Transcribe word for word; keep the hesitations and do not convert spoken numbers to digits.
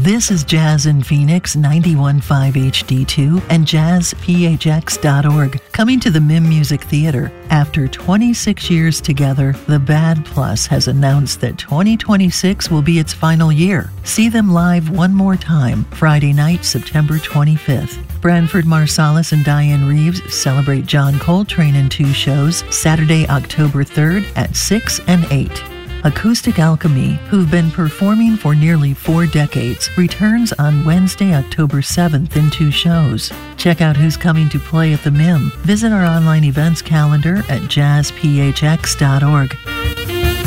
This is Jazz in Phoenix ninety-one point five H D two and jazz p h x dot org. Coming to the M I M Music Theater. After twenty-six years together, the Bad Plus has announced that twenty twenty-six will be its final year. See them live one more time, Friday night, September twenty-fifth. Branford Marsalis and Diane Reeves celebrate John Coltrane in two shows, Saturday, October third at six and eight. Acoustic Alchemy, who've been performing for nearly four decades, returns on Wednesday, October seventh in two shows. Check out who's coming to play at the M I M. Visit our online events calendar at jazz p h x dot org.